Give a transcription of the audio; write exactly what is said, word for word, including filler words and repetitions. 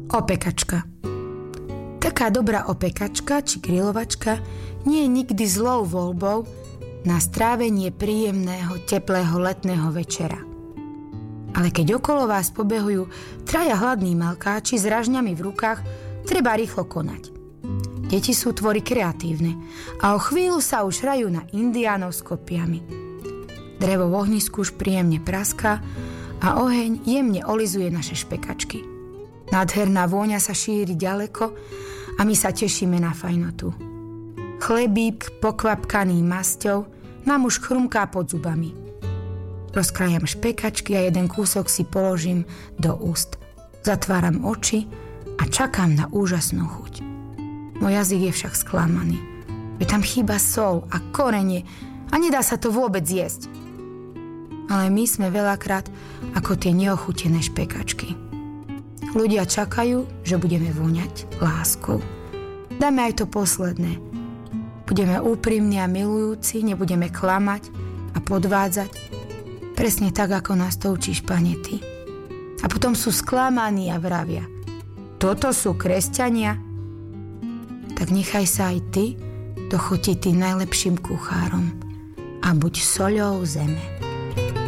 Opekačka. Taká dobrá opekačka či grilovačka nie je nikdy zlou voľbou na strávenie príjemného, teplého letného večera. Ale keď okolo vás pobehujú traja hladní malkáči s ražňami v rukách, treba rýchlo konať. Deti sú tvory kreatívne a o chvíľu sa už hrajú na indiánov s kopiami. Drevo v ohnisku už príjemne praská a oheň jemne olizuje naše špekačky. Nádherná vôňa sa šíri ďaleko a my sa tešíme na fajnotu. Chlebík pokvapkaný masťou nám už chrumká pod zubami. Rozkrájam špekačky a jeden kúsok si položím do úst. Zatváram oči a čakám na úžasnú chuť. Môj jazyk je však sklamaný. Je tam chýba sol a korenie a nedá sa to vôbec jesť. Ale my sme veľakrát ako tie neochutené špekačky. Ľudia čakajú, že budeme voňať láskou. Dáme aj to posledné. Budeme úprimní a milujúci, nebudeme klamať a podvádzať. Presne tak, ako nás to učíš, Pane, Ty. A potom sú sklamaní a vravia: toto sú kresťania? Tak nechaj sa aj Ty dochutiť tým najlepším kuchárom a buď soľou zeme.